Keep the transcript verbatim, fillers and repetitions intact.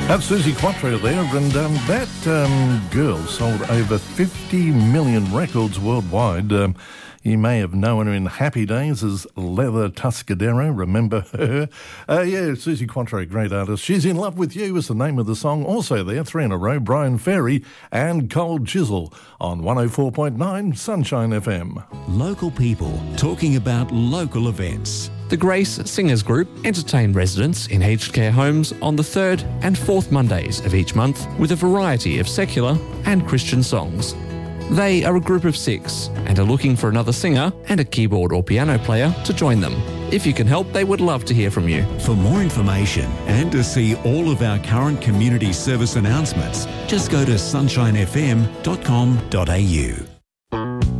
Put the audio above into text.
That's Susie Quattro there, and um, that um, girl sold over fifty million records worldwide. Um, you may have known her in Happy Days as Leather Tuscadero. Remember her? Uh, yeah, Susie Quattro, great artist. She's in Love with You is the name of the song. Also there, three in a row, Brian Ferry and Cold Chisel on one oh four point nine Sunshine F M. Local people talking about local events. The Grace Singers Group entertain residents in aged care homes on the third and fourth Mondays of each month with a variety of secular and Christian songs. They are a group of six and are looking for another singer and a keyboard or piano player to join them. If you can help, they would love to hear from you. For more information and to see all of our current community service announcements, just go to sunshine f m dot com dot a u.